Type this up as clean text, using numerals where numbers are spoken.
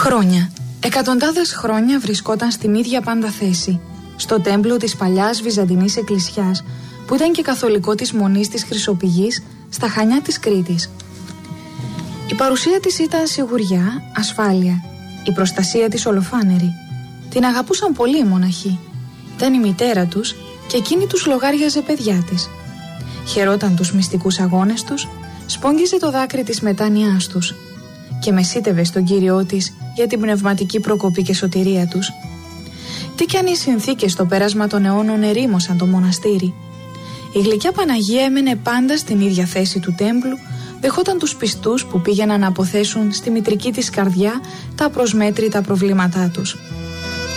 Χρόνια. Εκατοντάδες χρόνια βρισκόταν στην ίδια πάντα θέση, στο τέμπλο της παλιάς Βυζαντινής Εκκλησιάς, που ήταν και καθολικό της Μονής της Χρυσοπηγής, στα Χανιά της Κρήτης. Η παρουσία της ήταν σιγουριά, ασφάλεια, η προστασία της ολοφάνερη. Την αγαπούσαν πολύ οι μοναχοί. Ήταν η μητέρα τους και εκείνη τους λογάριαζε παιδιά της. Χαιρόταν τους μυστικούς αγώνες τους, σπόγγιζε το δάκρυ της μετάνοιάς τους και μεσίτευε στον Κύριό της για την πνευματική προκοπή και σωτηρία τους. Τι κι αν οι συνθήκες στο πέρασμα των αιώνων ερήμωσαν το μοναστήρι, η γλυκιά Παναγία έμενε πάντα στην ίδια θέση του τέμπλου, δεχόταν τους πιστούς που πήγαιναν να αποθέσουν στη μητρική της καρδιά τα απροσμέτρητα προβλήματά τους.